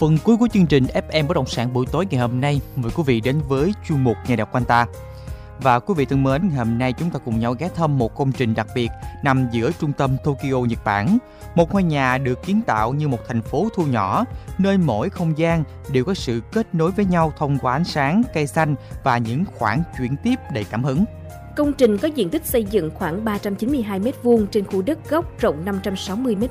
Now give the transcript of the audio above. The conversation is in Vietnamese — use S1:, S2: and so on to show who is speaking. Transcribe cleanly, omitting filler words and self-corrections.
S1: Phần cuối của chương trình FM Bất động sản buổi tối ngày hôm nay, mời quý vị đến với chuyên mục Nhà đọc quanh ta. Và quý vị thân mến, ngày hôm nay chúng ta cùng nhau ghé thăm một công trình đặc biệt nằm giữa trung tâm Tokyo, Nhật Bản. Một ngôi nhà được kiến tạo như một thành phố thu nhỏ, nơi mỗi không gian đều có sự kết nối với nhau thông qua ánh sáng, cây xanh và những khoảng chuyển tiếp đầy cảm hứng.
S2: Công trình có diện tích xây dựng khoảng 392 m2 trên khu đất gốc rộng 560 m2